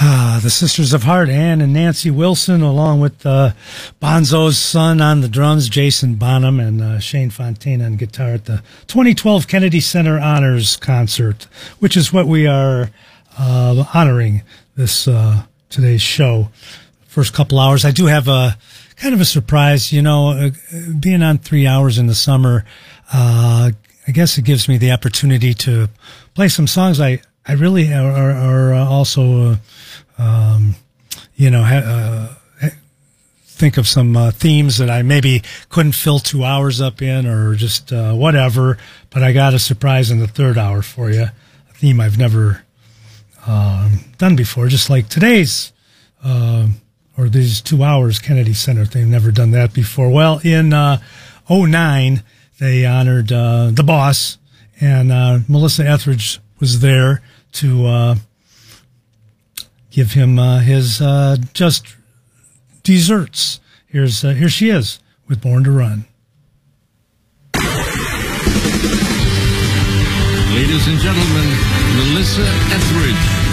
The Sisters of Heart, Ann and Nancy Wilson, along with Bonzo's son on the drums, Jason Bonham, and Shane Fontaine on guitar at the 2012 Kennedy Center Honors Concert, which is what we are honoring this today's show. First couple hours, I do have a kind of a surprise. You know, being on 3 hours in the summer, I guess it gives me the opportunity to play some songs I really are also, think of some themes that I maybe couldn't fill 2 hours up in or just whatever, but I got a surprise in the third hour for you, a theme I've never done before, just like today's, or these 2 hours Kennedy Center. They've never done that before. Well, in 2009, they honored the boss, and Melissa Etheridge was there to give him his just desserts. Here she is with Born to Run. Ladies and gentlemen, Melissa Etheridge.